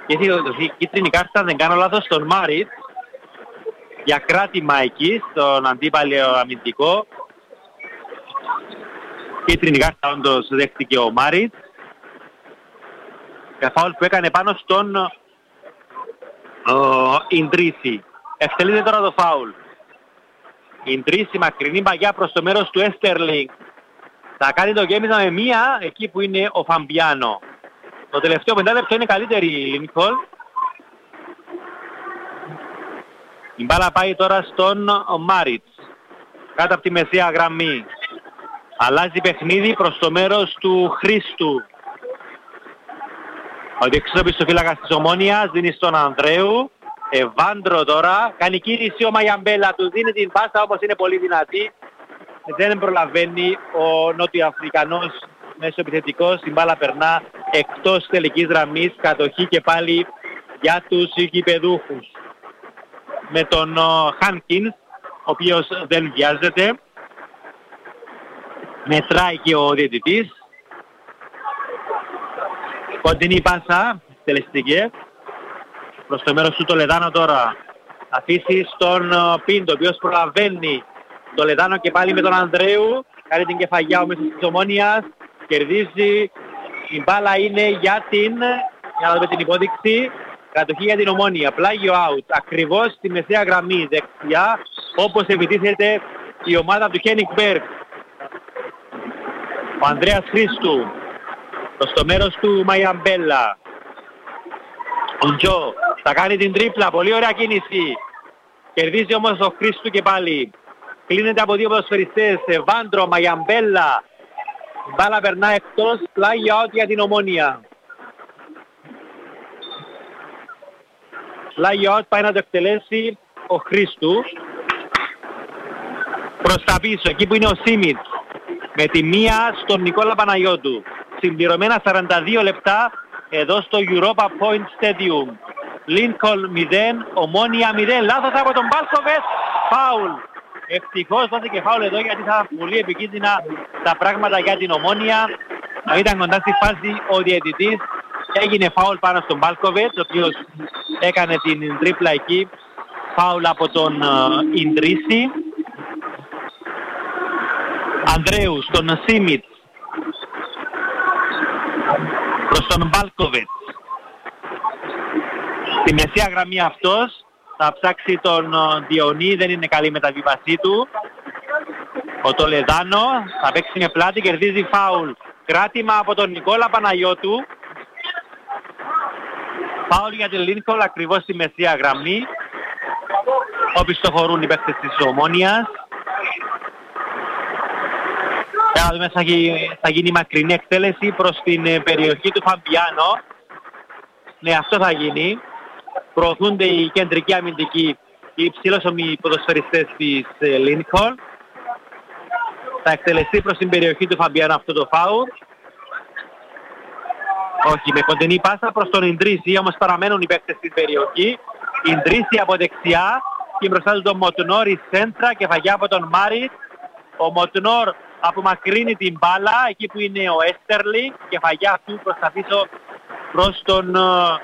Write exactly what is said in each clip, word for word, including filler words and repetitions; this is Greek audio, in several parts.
Και έχει δοθεί κίτρινη κάρτα, δεν κάνω λάθος, στον Μάριτ για κράτημα εκεί, στον αντίπαλο αμυντικό. Κίτρινη κάρτα όντως δέχτηκε ο Μάριτ. Για φάουλ που έκανε πάνω στον Ιντρίση. Ευτελείται τώρα το φάουλ. Ιντρίση, μακρινή παγιά προς το μέρος του Έστερμινγκ. Θα κάνει το γέμισμα με μία εκεί που είναι ο Φαμπιάνο. Το τελευταίο πεντάλεπτο είναι καλύτερη η Λίνκολν. Η μπάλα πάει τώρα στον Μάριτς. Κάτω από τη μεσαία γραμμή. Αλλάζει παιχνίδι προς το μέρος του Χρήστου. Ο διεξόδος φύλακας της Ομόνοιας δίνει στον Ανδρέου. Εβάντρο τώρα. Κάνει κίνηση ο Μαγιαμπέλα. Του δίνει την πάσα όμως είναι πολύ δυνατή. Δεν προλαβαίνει ο Νότιο-Αφρικανός μεσοεπιθετικός. Η μπάλα περνά εκτός τελικής γραμμής. Κατοχή και πάλι για τους γηπεδούχους. Με τον Χάνκινς, ο οποίος δεν βιάζεται. Μετράει και ο διαιτητής. Κοντινή πάσα, τελεστική. Προς το μέρος του Τολεδάνο τώρα. Αφήσει στον Πίντο, ο οποίος προλαβαίνει. Τολεδάνο και πάλι με τον Ανδρέου. Κάνει την κεφαγιά ο μέσος της Ομόνοιας. Κερδίζει. Η μπάλα είναι για την, για να δούμε την υπόδειξη. Κατοχή για την Ομόνια. Πλάγιο out. Ακριβώς στη μεσαία γραμμή δεξιά. Όπως επιτίθεται η ομάδα του Χένιγκμπεργκ. Ο Ανδρέας Χρήστου. Προς το μέρος του Μαϊαμπέλα. Ο Τζο θα κάνει την τρίπλα. Πολύ ωραία κίνηση. Κερδίζει όμως ο Χρήστου και πάλι. Κλείνεται από δύο ποδοσφαιριστές. Βάντρο, Μαϊαμπέλα. Μπάλα περνά εκτός. Πλάγιο out για την Ομόνια. Πλάγιο out πάει να το εκτελέσει ο Χρήστου. Προς τα πίσω, εκεί που είναι ο Σίμιτς. Με τη μία στον Νικόλα Παναγιώτου. Συμπληρωμένα σαράντα δύο λεπτά εδώ στο Europa Point Stadium. Λίνκολν μηδέν, Ομόνια μηδέν. Λάθος από τον Μπάλκοβετ. Φάουλ. Ευτυχώς δόθηκε φάουλ εδώ γιατί θα ήταν πολύ επικίνδυνα τα πράγματα για την Ομόνια. Ήταν κοντά στη φάση ο διαιτητής. Έγινε φάουλ πάνω στον Μπάλκοβετ, ο οποίος έκανε την τρίπλα εκεί. Φάουλ από τον Ιντρίση. Ανδρέου στον Σίμιτς. Προς τον Μπάλκοβετ. Στη μεσαία γραμμή αυτός. Θα ψάξει τον Διονύ, δεν είναι καλή η μεταβίβασή του. Ο Τολεδάνο θα παίξει με πλάτη, κερδίζει φάουλ. Κράτημα από τον Νικόλα Παναγιώτου. Φάουλ για την Λίνκολν ακριβώς στη μεσαία γραμμή. Όποιοι το χωρούν οι παίκτες της Ομόνοιας. Θα δούμε θα γίνει μακρινή εκτέλεση προς την περιοχή του Φαμπιάνο. Ναι, αυτό θα γίνει. Προωθούνται οι κεντρικοί αμυντικοί, οι υψηλόσωμοι ποδοσφαιριστές της Λίνκολν. Θα εκτελεστεί προς την περιοχή του Φαμπιάνο αυτό το φάουλ. Όχι, με κοντινή πάσα προς τον Ιντρίση, όμως παραμένουν οι παίκτες στην περιοχή. Ιντρίση από δεξιά και μπροστά του τον Μοτνόρ η σέντρα και φαγιά από τον Μάριτ. Ο Μοτνόρ απομακρύνει την μπάλα εκεί που είναι ο Έστερμινγκ και φαγιά αυτού προς τα πίσω προς τον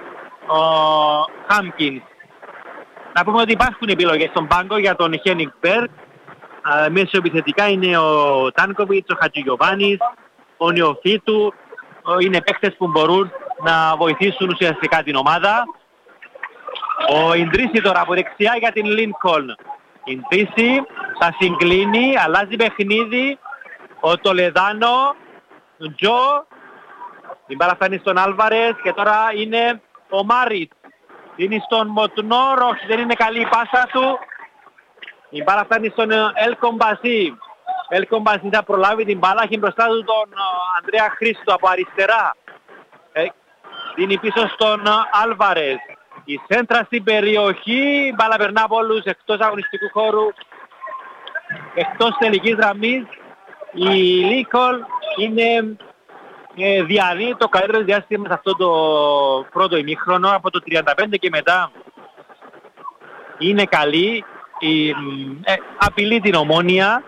Χάμκινς. Να πούμε ότι υπάρχουν επιλογές στον πάγκο για τον Χένιγκμπεργκ. Μέσω επιθετικά είναι ο Τάνκοβιτς, ο Χατζηγιοβάνης, ο Νεοφίτου. Είναι παίκτες που μπορούν να βοηθήσουν ουσιαστικά την ομάδα. Ο Ιντρίση τώρα από δεξιά για την Λίνκολν. Ιντρίση θα συγκλίνει, αλλάζει παιχνίδι. Ο Τολεδάνο, ο Τζο. Την μπάλα φτάνει στον Άλβαρες και τώρα είναι ο Μάριτ. Είναι στον Μοτνόρ, όχι δεν είναι καλή η πάσα του. Η μπάλα φτάνει στον Ελκομπασί. Ελκομπασί θα προλάβει την μπάλα, έχει μπροστά του τον Ανδρέα Χρήστο από αριστερά. Ε, δίνει πίσω στον Άλβαρες. Η σέντρα στην περιοχή, η μπάλα περνά από όλους εκτός αγωνιστικού χώρου. Εκτός τελικής γραμμής. Η Λίνκολν είναι ε, διανύει το καλύτερο διάστημα σε αυτό το πρώτο ημίχρονο. Από το τριάντα πέντε και μετά είναι καλή. Η, ε, απειλεί την Ομόνια.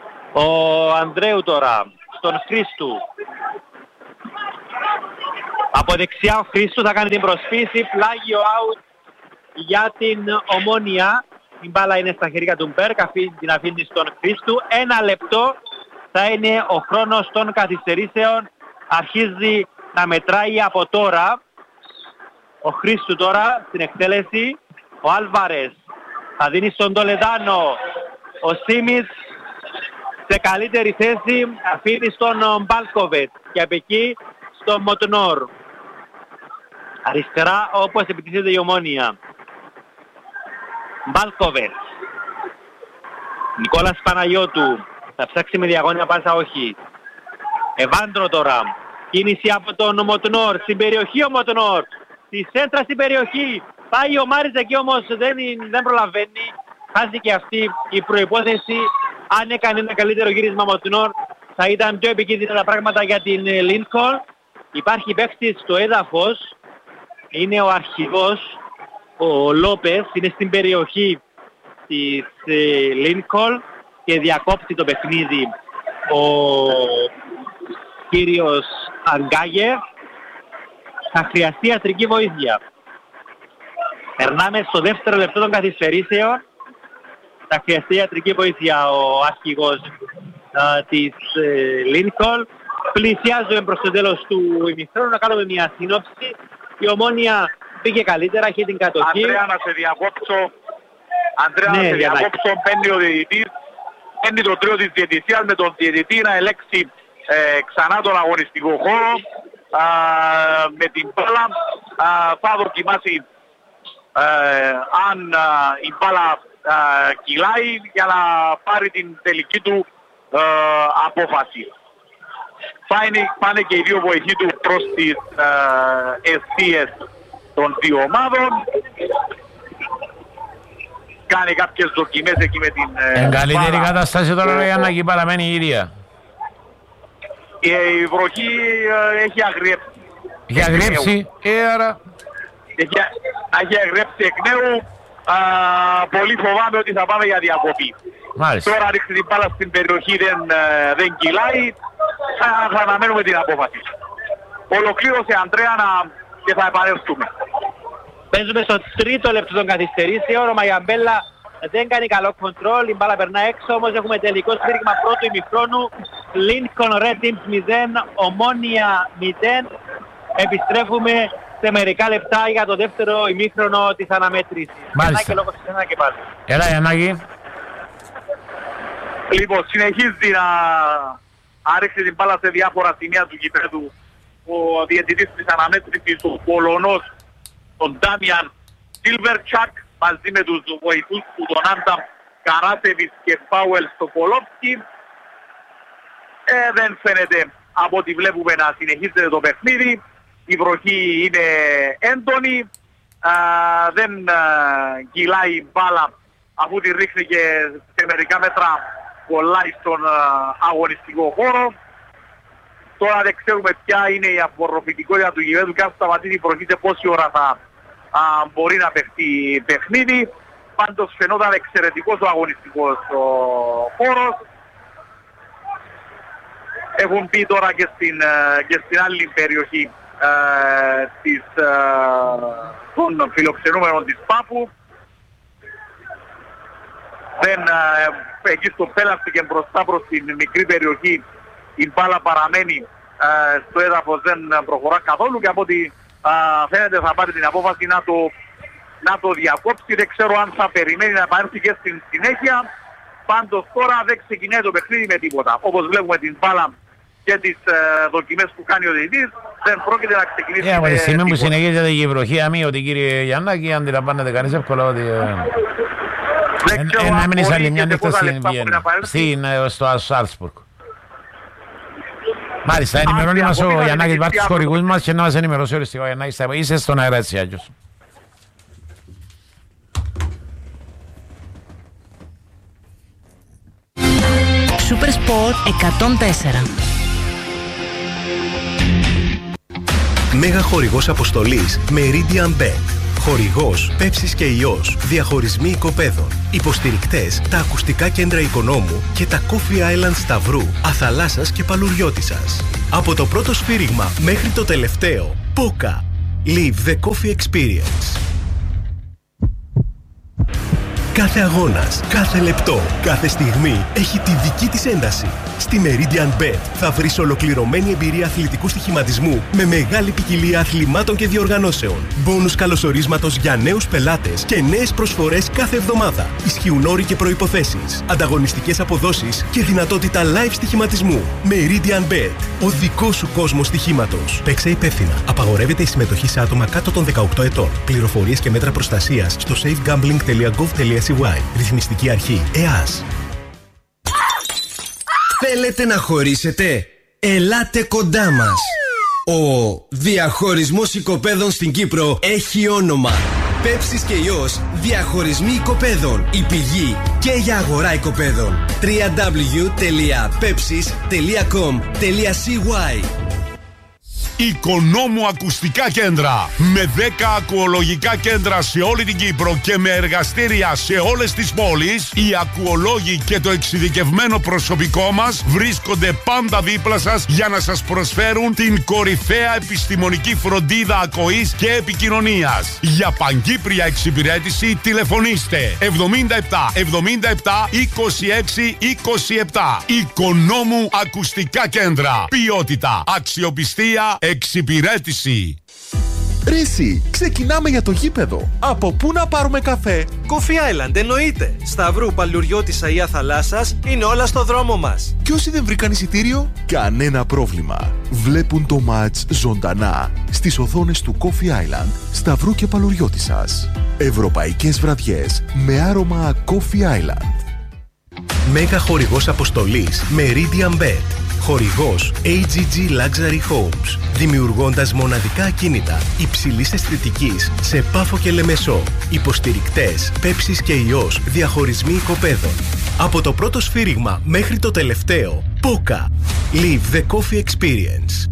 Ο Ανδρέου τώρα στον Χρήστου. Από δεξιά ο Χρήστου θα κάνει την προσποίηση, πλάγιο out για την Ομόνια. Η μπάλα είναι στα χέρια του Μπέρκ, την αφήνει στον Χρήστου. Ένα λεπτό θα είναι ο χρόνος των καθυστερήσεων. Αρχίζει να μετράει από τώρα. Ο Χρήστου τώρα στην εκτέλεση. Ο Άλβαρες θα δίνει στον Τολεδάνο. Ο Σίμις σε καλύτερη θέση αφήνει στον Μπάλκοβετ και από εκεί στον Μοτνόρ. Αριστερά όπως επιτίθεται η Ομόνια. Μπάλκοβετ. Νικόλας Παναγιώτου. Θα ψάξει με διαγώνια πάσα, όχι. Εβάντρο τώρα. Κίνηση από τον Μοτνόρ. Στην περιοχή ο Μοτνόρ. Στη σέντρα στην περιοχή. Πάει ο Μάρης εκεί όμως δεν, δεν προλαβαίνει. Χάσει και αυτή η προϋπόθεση. Αν έκανε ένα καλύτερο γύρισμα Μοτνόρ θα ήταν πιο επικίνδυνα τα πράγματα για την Λίνκολν. Υπάρχει παίκτης στο έδαφος. Είναι ο αρχηγός. Ο Λόπες είναι στην περιοχή της Λίνκολν και διακόπτει το παιχνίδι ο κύριος Αγκάγε. Θα χρειαστεί ιατρική βοήθεια. Περνάμε στο δεύτερο λεπτό των καθυστερήσεων. Θα χρειαστεί ιατρική βοήθεια ο αρχηγός α, της Λίνκολν. Πλησιάζουμε προς το τέλος του ημιχρόνου να κάνουμε μια σύνοψη. Η Ομόνια πήγε καλύτερα, έχει την κατοχή. Ανδρέα, να σε διακόψω. Ανδρέα, ναι, να σε διακόψω. Παίρνει ο διαιτητής. Παίρνει το τρίο της διαιτησίας με τον διαιτητή να ελέξει ε, ξανά τον αγωνιστικό χώρο. Α, με την μπάλα α, θα δοκιμάσει ε, αν α, η μπάλα α, κυλάει για να πάρει την τελική του α, απόφαση. Πάνε, πάνε και οι δύο βοηθοί του προς τις αιστείες των δύο ομάδων. Κάνει κάποιες δοκιμές εκεί με την εν καλύτερη κατάσταση τώρα για να εκεί παραμένει η ίδια. Η βροχή ε, έχει αγριέψει. Έχει αγριέψει, ε, άρα... Έχει, έχει αγριέψει εκ νέου. Α, πολύ φοβάμαι ότι θα πάμε για διακοπή. Μάλιστα. Τώρα ρίξει την μπάλα στην περιοχή, δεν, ε, δεν κυλάει. Θα, θα αναμένουμε την απόφαση. Ολοκλήρωσε Ανδρέα να... και θα επανέλθουμε. Παίζουμε στο τρίτο λεπτό των καθυστερήσεων. Ο Μαγιαμπέλα δεν κάνει καλό κοντρόλ. Η μπάλα περνά έξω, όμως έχουμε τελικό σφύριγμα πρώτου ημιχρόνου. Lincoln Red Teams μηδέν, Ομόνια μηδέν. Επιστρέφουμε σε μερικά λεπτά για το δεύτερο ημίχρονο της αναμέτρησης. Μάλιστα. Και λόγω σε σένα και πάλι. Έλα Γιαννάκη. Λοιπόν, συνεχίζει να άρχισε την μπάλα σε διάφορα σημεία του γηπέδου ο διαιτητής της αναμέτρησης, ο Πολωνός, τον Ντάμιαν Σίλβερτσακ, μαζί με τους βοηθούς του, τον Άνταμ Καράσεβιτς και Πάουελ στο Κολόφσκι. Ε, δεν φαίνεται από ό,τι βλέπουμε να συνεχίζεται το παιχνίδι. Η βροχή είναι έντονη. Α, δεν α, κυλάει η μπάλα αφού τη ρίχνει και σε μερικά μέτρα κολλάει στον α, αγωνιστικό χώρο. Τώρα δεν ξέρουμε ποια είναι η απορροφητικότητα του γηπέδου και αν σταματήσει η βροχή σε πόση ώρα θα α, μπορεί να παιχτεί παιχνίδι. Πάντως φαινόταν εξαιρετικός ο αγωνιστικός ο χώρος. Έχουν μπει τώρα και στην, και στην άλλη περιοχή ε, της, ε, των φιλοξενούμενων της Πάπου. Δεν, ε, εκεί στο πέλαστηκε μπροστά προς την μικρή περιοχή, η μπάλα παραμένει ε, στο έδαφος, δεν προχωρά καθόλου και από ό,τι ε, φαίνεται θα πάρει την απόφαση να το, να το διακόψει. Δεν ξέρω αν θα περιμένει να επανέλθει και στην συνέχεια. Πάντως τώρα δεν ξεκινάει το παιχνίδι με τίποτα. Όπως βλέπουμε την μπάλα και τις ε, δοκιμές που κάνει ο διαιτητής, δεν πρόκειται να ξεκινήσει yeah, με τη στιγμή τίποτα. που συνεχίζεται η βροχή αμύωτη κύριε Γιαννάκη, αντιλαμβάνεται κανείς εύκολα ότι... Ένα έμεινες άλλη μια νύχτα στην Βιέννα, στο Σάλτσμπουργκ. Μάλιστα, ενημερώνει μας ο Γιαννάκης βάρ τους χωρικούς μας και να μας ενημερώσει οριστικά ο Γιαννάκης. Είσαι στον αέρα έτσι άγιος. Super Sport εκατόν τέσσερα. Μέγα χορηγός αποστολής Meridian Bet. Χορηγός Πέψης και Ιός. Διαχωρισμοί οικοπαίδων. Υποστηρικτές τα ακουστικά κέντρα Οικονόμου και τα Coffee Island Σταυρού, Αθαλάσσας και Παλουριώτισσας. Από το πρώτο σφύριγμα μέχρι το τελευταίο, Πόκα. Live the coffee experience. Κάθε αγώνας, κάθε λεπτό, κάθε στιγμή έχει τη δική της ένταση. Στη Meridian Bet θα βρεις ολοκληρωμένη εμπειρία αθλητικού στοιχηματισμού με μεγάλη ποικιλία αθλημάτων και διοργανώσεων. Μπόνους καλωσορίσματος για νέους πελάτες και νέες προσφορές κάθε εβδομάδα. Ισχύουν όροι και προϋποθέσεις, ανταγωνιστικές αποδόσεις και δυνατότητα live στοιχηματισμού. Meridian Bet, ο δικός σου κόσμος στοιχήματος. Παίξε υπεύθυνα. Απαγορεύεται η συμμετοχή σε άτομα κάτω των δεκαοκτώ ετών. Πληροφορίες και μέτρα προστασίας στο safegambling τελεία gov τελεία c y. Ρυθμιστική αρχή ΕΑΣ. Θέλετε να χωρίσετε? Ελάτε κοντά μας. Ο διαχωρισμός οικοπαίδων στην Κύπρο έχει όνομα. Πέψης και Υιός, διαχωρισμοί οικοπαίδων. Η πηγή και για αγορά οικοπαίδων. double-u double-u double-u τελεία pepsis τελεία com τελεία c y. Οικονόμου Ακουστικά Κέντρα. Με δέκα ακουολογικά κέντρα σε όλη την Κύπρο και με εργαστήρια σε όλες τις πόλεις, οι ακουολόγοι και το εξειδικευμένο προσωπικό μας βρίσκονται πάντα δίπλα σας για να σας προσφέρουν την κορυφαία επιστημονική φροντίδα ακοής και επικοινωνίας. Για παγκύπρια εξυπηρέτηση τηλεφωνήστε εβδομήντα επτά εβδομήντα επτά είκοσι έξι είκοσι επτά. Οικονόμου Ακουστικά Κέντρα. Ποιότητα, αξιοπιστία, εξυπηρέτηση. Ρίση, ξεκινάμε για το γήπεδο. Από πού να πάρουμε καφέ? Coffee Island, εννοείται. Σταυρού, Παλαιουριώτησα ή Αθαλάσσας, είναι όλα στο δρόμο μας. Και όσοι δεν βρήκαν εισιτήριο, κανένα πρόβλημα. Βλέπουν το μάτς ζωντανά στις οθόνες του Coffee Island, Σταυρού και Παλαιουριώτισσας. Ευρωπαϊκές βραδιές με άρωμα Coffee Island. Μέγα χορηγός αποστολής Meridian Bet. Χορηγός έι τζι τζι Luxury Homes. Δημιουργώντας μοναδικά ακίνητα υψηλής αισθητικής σε Πάφο και Λεμεσό. Υποστηρικτές Πέψης και Υιός, διαχωρισμοί οικοπαίδων. Από το πρώτο σφύριγμα μέχρι το τελευταίο, Πόκα. Live the coffee experience.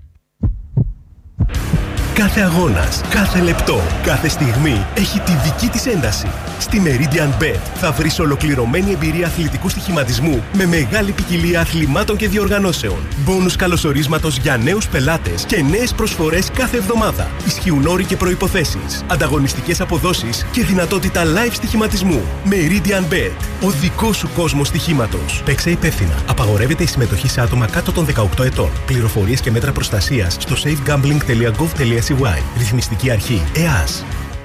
Κάθε αγώνας, κάθε λεπτό, κάθε στιγμή έχει τη δική της ένταση. Στη Meridian Bet θα βρεις ολοκληρωμένη εμπειρία αθλητικού στοιχηματισμού με μεγάλη ποικιλία αθλημάτων και διοργανώσεων. Μπόνους καλωσορίσματος για νέους πελάτες και νέες προσφορές κάθε εβδομάδα. Ισχύουν όροι και προϋποθέσεις, ανταγωνιστικές αποδόσεις και δυνατότητα live στοιχηματισμού. Meridian Bet, ο δικός σου κόσμος στοιχήματος. Παίξε υπεύθυνα. Απαγορεύεται η συμμετοχή σε άτομα κάτω των δεκαοκτώ ετών. Πληροφορίες και μέτρα προστασίας στο safegambling τελεία gov τελεία c y. Ρυθμιστική αρχή ΕΑΣ.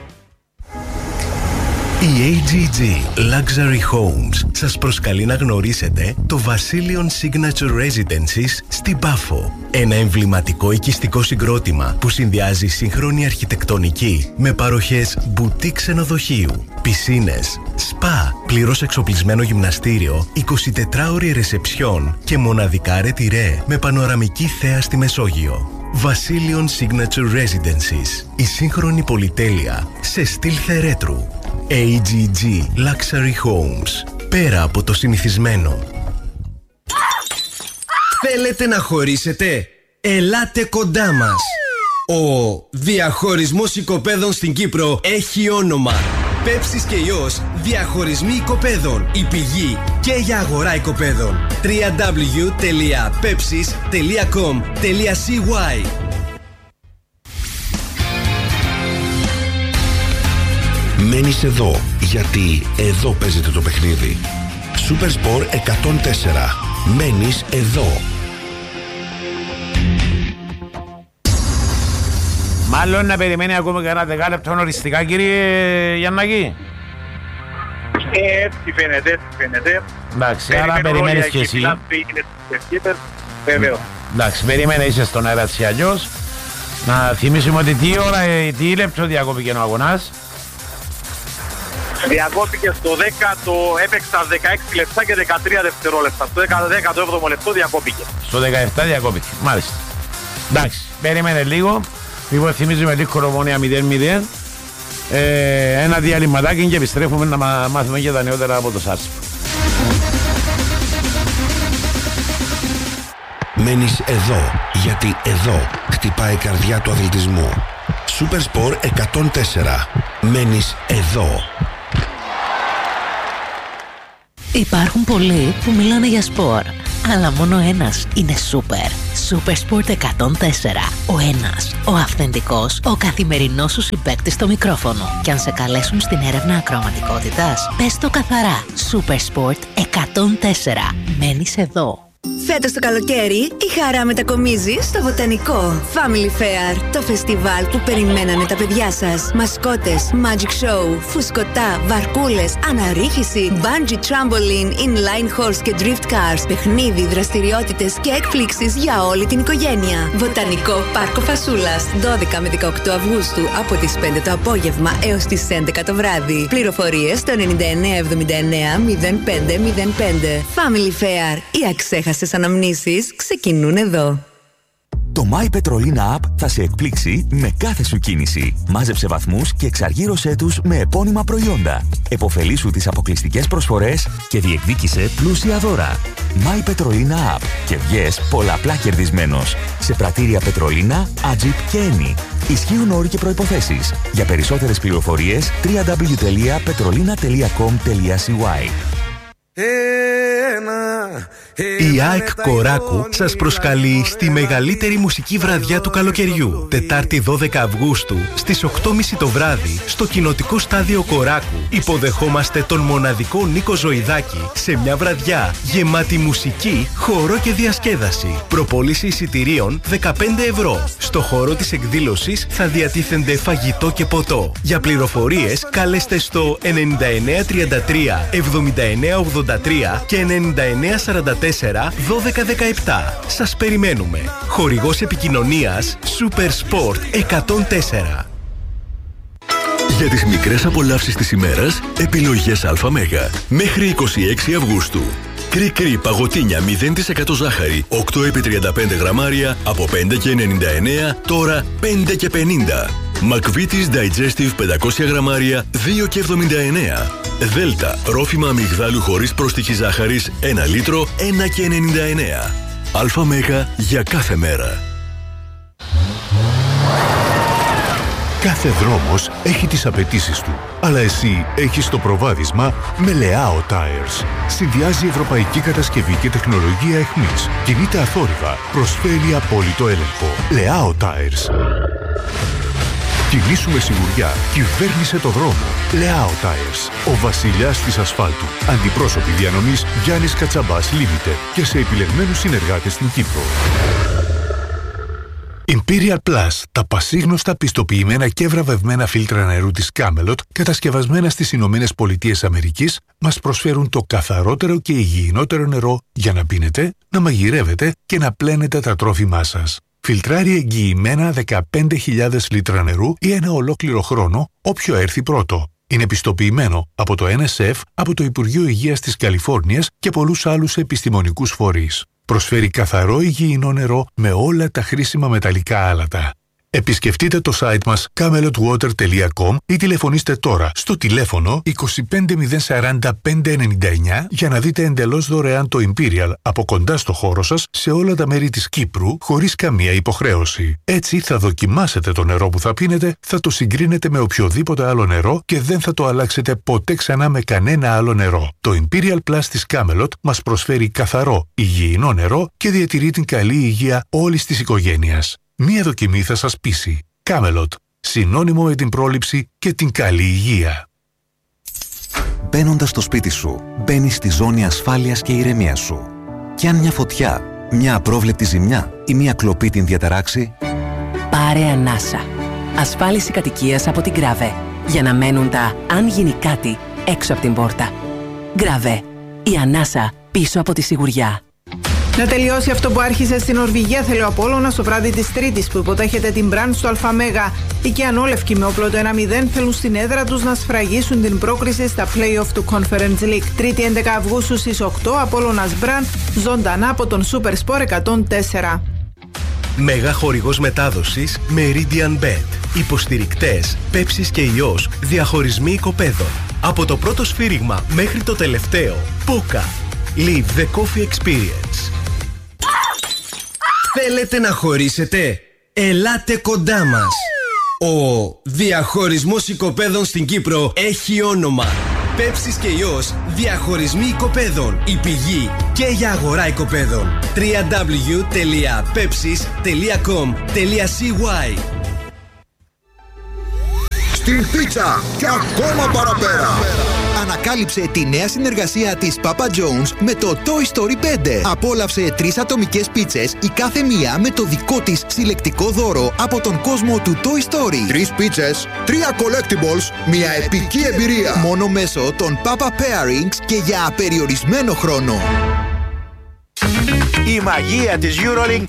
Η έι τζι τζι Luxury Homes σας προσκαλεί να γνωρίσετε το Βασίλειον Signature Residences στην Πάφο. Ένα εμβληματικό οικιστικό συγκρότημα που συνδυάζει σύγχρονη αρχιτεκτονική με παροχές μπουτί ξενοδοχείου, πισίνες, σπα, πλήρως εξοπλισμένο γυμναστήριο, εικοσιτετράωρη ρεσεψιόν και μοναδικά ρετυρέ με πανοραμική θέα στη Μεσόγειο. Βασίλειον Signature Residences. Η σύγχρονη πολυτέλεια σε στυλ θερέτρου. έι τζι τζι Luxury Homes. Πέρα από το συνηθισμένο. Θέλετε να χωρίσετε? Ελάτε κοντά μας. Ο διαχωρισμός οικοπαίδων στην Κύπρο έχει όνομα. Πέψης και Υιός, διαχωρισμοί οικοπαίδων. Η πηγή και για αγορά οικοπαίδων. double-u double-u double-u τελεία pepsis τελεία com τελεία c y. Μένεις εδώ, γιατί εδώ παίζεται το παιχνίδι. Super Sport εκατόν τέσσερα. Μένεις εδώ. Μάλλον να περιμένει ακόμα κανένα δεκάλεπτο οριστικά, κύριε Γιαννάκη. Έτσι φαίνεται, έτσι φαίνεται. Εντάξει, άρα περιμένεις και εσύ. Βεβαίως. Εντάξει, περίμενε, είσαι στον αέρα της αλλιώς. Να θυμίσουμε ότι τι ώρα, τι λεπτό διακόπηκε ο αγωνάς. Διακόπηκε στο δέκατο, έπαιξα δεκαέξι λεπτά και δεκατρία δευτερόλεπτα. Στο δέκατο έβδομο λεπτό διακόπηκε. Στο δεκαεπτά διακόπηκε, μάλιστα. Εντάξει, περίμενε λίγο. Λοιπόν, θυμίζουμε λίγο Ομόνοια μηδέν μηδέν. Ε, ένα διαλυματάκι και επιστρέφουμε να μάθουμε και τα νεότερα από το Σάρσπ. Μένεις εδώ, γιατί εδώ χτυπάει η καρδιά του αθλητισμού. Super Sport εκατόν τέσσερα. Μένεις εδώ. Υπάρχουν πολλοί που μιλάνε για σπορ, αλλά μόνο ένας είναι σούπερ. Supersport εκατόν τέσσερα. Ο ένας, ο αυθεντικός, ο καθημερινός σου συμπαίκτης στο μικρόφωνο. Και αν σε καλέσουν στην έρευνα ακροαματικότητας, πες το καθαρά. Supersport εκατόν τέσσερα. Μένεις εδώ. Φέτος το καλοκαίρι η χαρά μετακομίζει στο Βοτανικό Family Fair. Το φεστιβάλ που περιμένανε τα παιδιά σας. Μασκότες, magic show, φουσκωτά, βαρκούλες, αναρρίχηση, bungee trampoline, inline horse και drift cars, παιχνίδι, δραστηριότητες και εκπλήξεις για όλη την οικογένεια. Βοτανικό Πάρκο Φασούλας, δώδεκα με δεκαοκτώ Αυγούστου από τις πέντε το απόγευμα έως τις έντεκα το βράδυ. Πληροφορίες στο εννιά εννιά εβδομήντα εννιά μηδέν πέντε μηδέν πέντε. Family Fair. Οι αξέχαστες αναμνήσεις ξεκινούν εδώ. Το My Petrolina App θα σε εκπλήξει με κάθε σου κίνηση. Μάζεψε βαθμούς και εξαργύρωσέ τους με επώνυμα προϊόντα. Εποφελήσου τις αποκλειστικές προσφορές και διεκδίκησε πλούσια δώρα. My Petrolina App και βγες πολλαπλά κερδισμένος. Σε πρατήρια Petrolina, Agip και Eni. Ισχύουν όροι και προϋποθέσεις. Για περισσότερες πληροφορίες double-u double-u double-u τελεία petrolina τελεία com τελεία c y. Η ΑΕΚ Κοράκου σας προσκαλεί στη μεγαλύτερη μουσική βραδιά του καλοκαιριού. Τετάρτη δώδεκα Αυγούστου στις οκτώ και μισή το βράδυ στο κοινοτικό στάδιο Κοράκου υποδεχόμαστε τον μοναδικό Νίκο Ζωηδάκη σε μια βραδιά γεμάτη μουσική, χορό και διασκέδαση. Προπόληση εισιτηρίων δεκαπέντε ευρώ. Στο χώρο της εκδήλωσης θα διατίθενται φαγητό και ποτό. Για πληροφορίες καλέστε στο εννιά εννιά τριάντα τρία εβδομήντα εννιά ογδόντα τρία και εννιά εννιά σαράντα τέσσερα δώδεκα δεκαεπτά. Σας περιμένουμε. Χορηγός επικοινωνίας Super Sport εκατόν τέσσερα. Για τις μικρές απολαύσεις της ημέρας, επιλογές ΑΜ. Μέχρι είκοσι έξι Αυγούστου. Κρι-κρι παγωτίνια μηδέν τοις εκατό ζάχαρη οκτώ επί τριάντα πέντε γραμμάρια από πέντε και ενενήντα εννέα, τώρα πέντε και πενήντα. Μακβίτης Digestive πεντακόσια γραμμάρια δύο και εβδομήντα εννέα. Δέλτα ρόφημα αμυγδάλου χωρίς πρόστιχη ζάχαρης ένα λίτρο ένα και ενενήντα εννέα. ΑΜ για κάθε μέρα. Κάθε δρόμος έχει τις απαιτήσεις του, αλλά εσύ έχεις το προβάδισμα με Leao Tires. Συνδυάζει ευρωπαϊκή κατασκευή και τεχνολογία εχμής. Κινείται αθόρυβα, προσφέρει απόλυτο έλεγχο. Leao Tires. Κινήσου με σιγουριά, κυβέρνησε το δρόμο. Leao Tires. Ο βασιλιάς της ασφάλτου. Αντιπρόσωποι διανομής Γιάννης Κατσαμπάς Limited και σε επιλεγμένους συνεργάτες στην Κύπρο. Imperial Plus, τα πασίγνωστα πιστοποιημένα και βραβευμένα φίλτρα νερού της Camelot, κατασκευασμένα στις Ηνωμένες Πολιτείες Αμερικής, μας προσφέρουν το καθαρότερο και υγιεινότερο νερό για να πίνετε, να μαγειρεύετε και να πλένετε τα τρόφιμά σας. Φιλτράρει εγγυημένα δεκαπέντε χιλιάδες λίτρα νερού ή ένα ολόκληρο χρόνο, όποιο έρθει πρώτο. Είναι πιστοποιημένο από το Εν Ες Εφ, από το Υπουργείο Υγείας της Καλιφόρνιας και πολλούς άλλους επιστημονικούς φορείς. Προσφέρει καθαρό υγιεινό νερό με όλα τα χρήσιμα μεταλλικά άλατα. Επισκεφτείτε το site μας camelot water τελεία com ή τηλεφωνήστε τώρα στο τηλέφωνο είκοσι πέντε μηδέν σαράντα πέντε ενενήντα εννιά για να δείτε εντελώς δωρεάν το Imperial από κοντά στο χώρο σας σε όλα τα μέρη της Κύπρου χωρίς καμία υποχρέωση. Έτσι θα δοκιμάσετε το νερό που θα πίνετε, θα το συγκρίνετε με οποιοδήποτε άλλο νερό και δεν θα το αλλάξετε ποτέ ξανά με κανένα άλλο νερό. Το Imperial Plus της Camelot μας προσφέρει καθαρό, υγιεινό νερό και διατηρεί την καλή υγεία όλης της οικογένειας. Μία δοκιμή θα σας πείσει. Camelot. Συνώνυμο με την πρόληψη και την καλή υγεία. Μπαίνοντας στο σπίτι σου, μπαίνεις στη ζώνη ασφάλειας και ηρεμίας σου. Κι αν μια φωτιά, μια απρόβλεπτη ζημιά ή μια κλοπή την διαταράξει, πάρε ανάσα. Ασφάλιση κατοικίας από την Grave. Για να μένουν τα «αν γίνει κάτι» έξω από την πόρτα. Grave. Η ανάσα πίσω από τη σιγουριά. Να τελειώσει αυτό που άρχισε στην Νορβηγία, θέλει ο Απόλλωνας στο βράδυ της Τρίτης που υποδέχεται την Μπραντ στο ΑΜΕΓΑ. Οι Κιανόλευκοι με όπλο το ένα μηδέν θέλουν στην έδρα τους να σφραγίσουν την πρόκριση στα play-off του Conference League. Τρίτη έντεκα Αυγούστου στις οκτώ, Απόλλωνας Μπραντ, ζωντανά από τον Super Sport εκατόν τέσσερα. Μέγα χορηγός μετάδοσης Meridian Bet. Υποστηρικτές Πέψης και Ιός. Διαχωρισμοί οικοπαίδων. Από το πρώτο σφύριγμα μέχρι το τελευταίο. Πόκα. Live the coffee experience. Θέλετε να χωρίσετε? Ελάτε κοντά μας. Ο διαχωρισμός οικοπαίδων στην Κύπρο έχει όνομα. Πέψης και Ιός. Διαχωρισμοί οικοπαίδων. Η πηγή και για αγορά οικοπαίδων. double-u double-u double-u τελεία pepsis τελεία com τελεία c y. Στην πίτσα και ακόμα παραπέρα. Ανακάλυψε τη νέα συνεργασία της Papa John's με το Toy Story πέντε. Απόλαυσε τρεις ατομικές πίτσες, η κάθε μία με το δικό της συλλεκτικό δώρο από τον κόσμο του Toy Story. Τρεις πίτσες, τρία collectibles, μια επική εμπειρία. Μόνο μέσω των Papa Pairings και για απεριορισμένο χρόνο. Η μαγεία της EuroLink